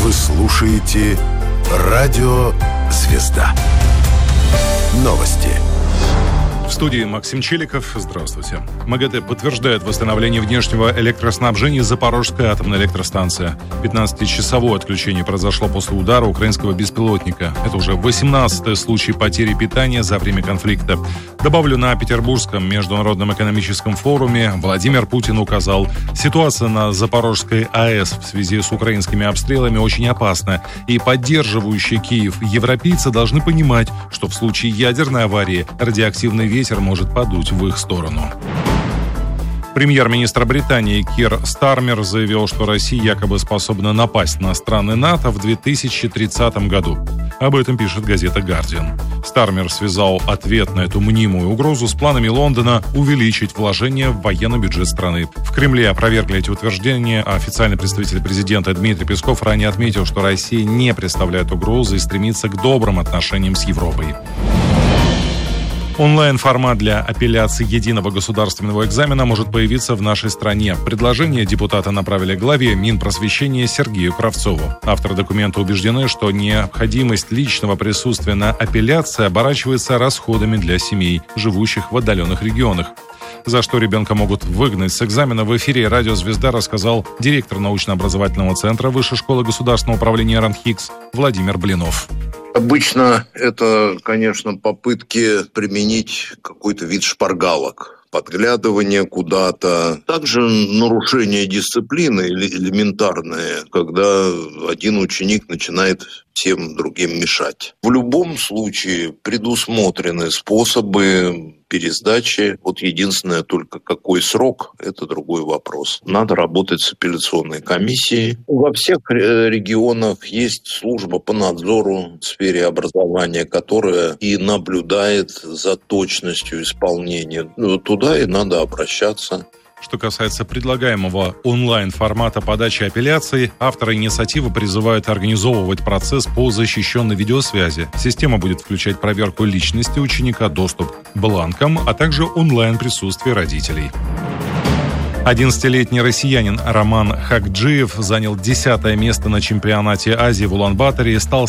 Вы слушаете «Радио Звезда». Новости. В студии Максим Челиков. Здравствуйте. МАГАТЭ подтверждает восстановление внешнего электроснабжения Запорожской атомной электростанции. 15-часовое отключение произошло после удара украинского беспилотника. Это уже 18-й случай потери питания за время конфликта. Добавлю, на Петербургском международном экономическом форуме Владимир Путин указал, ситуация на Запорожской АЭС в связи с украинскими обстрелами очень опасна. И поддерживающие Киев европейцы должны понимать, что в случае ядерной аварии радиоактивный ветер может подуть в их сторону. Премьер-министр Британии Кир Стармер заявил, что Россия якобы способна напасть на страны НАТО в 2030 году. Об этом пишет газета «Гардиан». Стармер связал ответ на эту мнимую угрозу с планами Лондона увеличить вложения в военный бюджет страны. В Кремле опровергли эти утверждения, а официальный представитель президента Дмитрий Песков ранее отметил, что Россия не представляет угрозы и стремится к добрым отношениям с Европой. Онлайн-формат для апелляции единого государственного экзамена может появиться в нашей стране. Предложение депутаты направили главе Минпросвещения Сергею Кравцову. Авторы документа убеждены, что необходимость личного присутствия на апелляции оборачивается расходами для семей, живущих в отдаленных регионах. За что ребенка могут выгнать с экзамена, в эфире «Радио Звезда» рассказал директор научно-образовательного центра Высшей школы государственного управления РАНХИКС Владимир Блинов. Обычно это, конечно, попытки применить какой-то вид шпаргалок, подглядывание куда-то. Также нарушение дисциплины элементарное, когда один ученик начинает всем другим мешать. В любом случае предусмотрены способы пересдачи. Вот единственное только какой срок, это другой вопрос. Надо работать с апелляционной комиссией. Во всех регионах есть служба по надзору в сфере образования, которая и наблюдает за точностью исполнения. Туда и надо обращаться. Что касается предлагаемого онлайн-формата подачи апелляций, авторы инициативы призывают организовывать процесс по защищенной видеосвязи. Система будет включать проверку личности ученика, доступ к бланкам, а также онлайн-присутствие родителей. 11-летний россиянин Роман Хакджиев занял 10-е место на чемпионате Азии в Улан-Баторе и стал